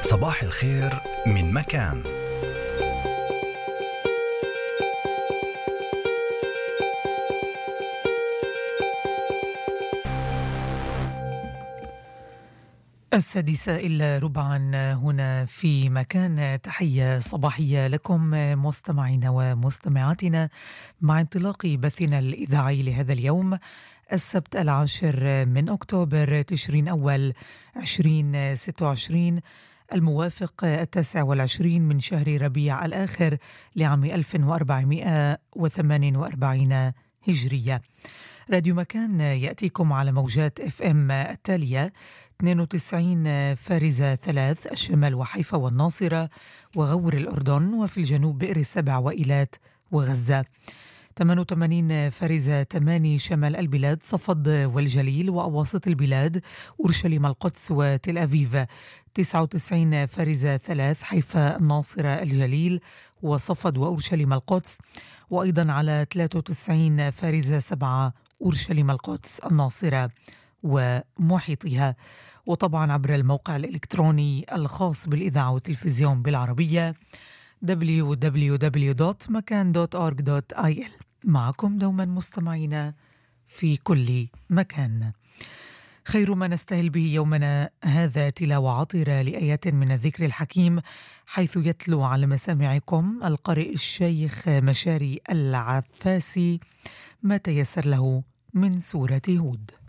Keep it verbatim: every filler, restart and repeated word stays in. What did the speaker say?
صباح الخير من مكان. السادسة إلا ربعا هنا في مكان. تحية صباحية لكم مستمعين ومستمعاتنا مع انطلاق بثنا الإذاعي لهذا اليوم السبت العاشر من أكتوبر تشرين أول عشرين ستة وعشرين، الموافق التاسع والعشرين من شهر ربيع الآخر لعام ألف وأربعمائة وثمانية وأربعين هجرية. راديو مكان يأتيكم على موجات اف ام التالية: اثنين وتسعين فارزة ثلاث الشمال وحيفا والناصرة وغور الأردن، وفي الجنوب بئر السبع وإيلات وغزة. ثمانية وثمانين فارزة ثمانية شمال البلاد صفد والجليل وأواسط البلاد أورشليم القدس وتل أبيب. تسعة وتسعين فارزة ثلاث حيفا الناصرة الجليل وصفد وأورشليم القدس، وأيضا على ثلاثة وتسعين فارزة سبعة أورشليم القدس الناصرة ومحيطها، وطبعا عبر الموقع الإلكتروني الخاص بالإذاعة والتلفزيون بالعربية دبليو دبليو دبليو دوت مكان دوت أورغ دوت آي إل. معكم دوما مستمعينا في كل مكان. خير ما نستهل به يومنا هذا تلاوة عطرة لآيات من الذكر الحكيم، حيث يتلو على مسامعكم القارئ الشيخ مشاري العفاسي ما تيسر له من سورة هود.